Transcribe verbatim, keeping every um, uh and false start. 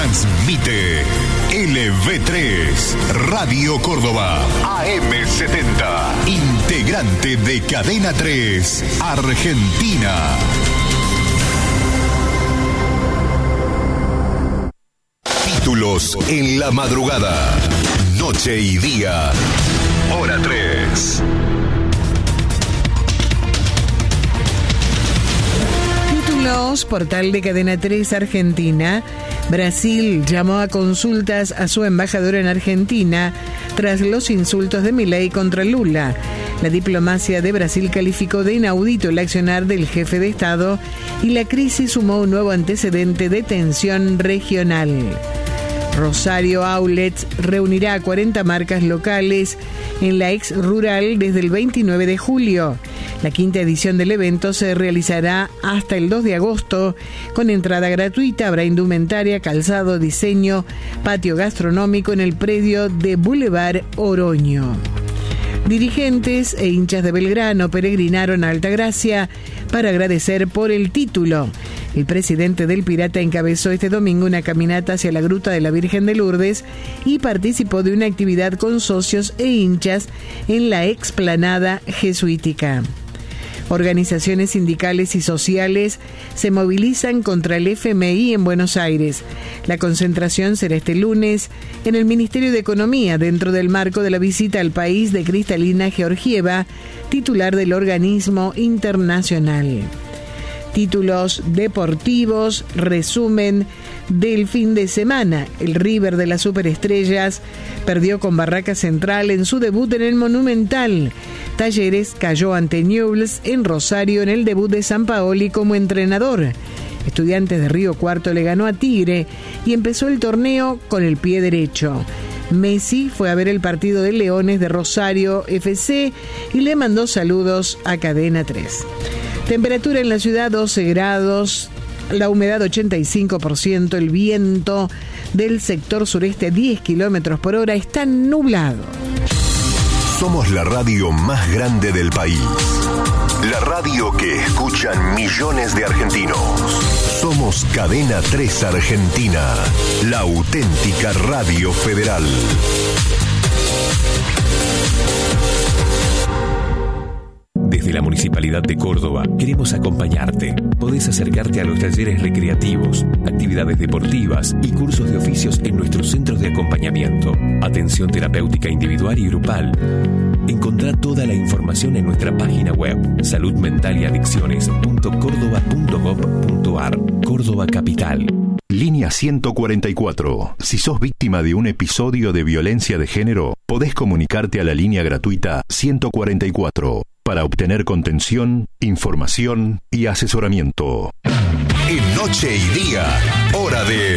Transmite L V tres, Radio Córdoba, A M setenta, integrante de Cadena tres, Argentina. Títulos en la madrugada, noche y día, hora tres. Títulos, portal de Cadena tres Argentina. Brasil llamó a consultas a su embajador en Argentina tras los insultos de Milei contra Lula. La diplomacia de Brasil calificó de inaudito el accionar del jefe de Estado y la crisis sumó un nuevo antecedente de tensión regional. Rosario Outlets reunirá a cuarenta marcas locales en la ex rural desde el veintinueve de julio. La quinta edición del evento se realizará hasta el dos de agosto con entrada gratuita. Habrá indumentaria, calzado, diseño, patio gastronómico en el predio de Boulevard Oroño. Dirigentes e hinchas de Belgrano peregrinaron a Altagracia para agradecer por el título. El presidente del Pirata encabezó este domingo una caminata hacia la Gruta de la Virgen de Lourdes y participó de una actividad con socios e hinchas en la explanada jesuítica. Organizaciones sindicales y sociales se movilizan contra el F M I en Buenos Aires. La concentración será este lunes en el Ministerio de Economía, dentro del marco de la visita al país de Cristalina Georgieva, titular del organismo internacional. Títulos deportivos, resumen del fin de semana. El River de las Superestrellas perdió con Barraca Central en su debut en el Monumental. Talleres cayó ante Newell's en Rosario en el debut de Sampaoli como entrenador. Estudiantes de Río Cuarto le ganó a Tigre y empezó el torneo con el pie derecho. Messi fue a ver el partido de Leones de Rosario F C y le mandó saludos a Cadena tres. Temperatura en la ciudad doce grados, la humedad ochenta y cinco por ciento, el viento del sector sureste diez kilómetros por hora, está nublado. Somos la radio más grande del país. La radio que escuchan millones de argentinos. Somos Cadena tres Argentina, la auténtica radio federal. Desde la Municipalidad de Córdoba queremos acompañarte. Podés acercarte a los talleres recreativos, actividades deportivas y cursos de oficios en nuestros centros de acompañamiento. Atención terapéutica individual y grupal. Encontrá toda la información en nuestra página web salud mental y adicciones punto córdoba punto gob punto ar. Córdoba Capital. Línea ciento cuarenta y cuatro. Si sos víctima de un episodio de violencia de género, podés comunicarte a la línea gratuita ciento cuarenta y cuatro para obtener contención, información y asesoramiento. En Noche y Día, hora de